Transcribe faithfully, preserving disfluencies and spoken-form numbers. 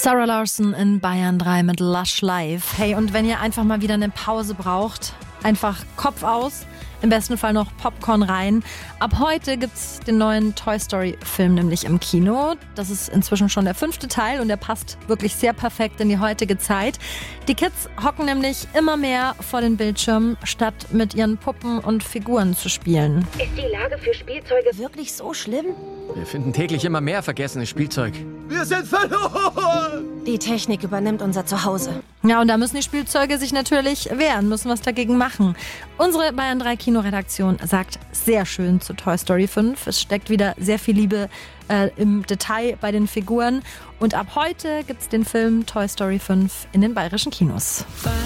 Sarah Larsson in Bayern drei mit Lush Live. Hey, und wenn ihr einfach mal wieder eine Pause braucht, einfach Kopf aus, im besten Fall noch Popcorn rein. Ab heute gibt's den neuen Toy Story Film nämlich im Kino. Das ist inzwischen schon der fünfte Teil und der passt wirklich sehr perfekt in die heutige Zeit. Die Kids hocken nämlich immer mehr vor den Bildschirmen, statt mit ihren Puppen und Figuren zu spielen. Ist die Lage für Spielzeuge wirklich so schlimm? Wir finden täglich immer mehr vergessenes Spielzeug. Wir sind verloren! Die Technik übernimmt unser Zuhause. Ja, und da müssen die Spielzeuge sich natürlich wehren, müssen was dagegen machen. Unsere Bayern drei Kinoredaktion sagt sehr schön zu Toy Story fünf. Es steckt wieder sehr viel Liebe äh, im Detail bei den Figuren. Und ab heute gibt's den Film Toy Story fünf in den bayerischen Kinos.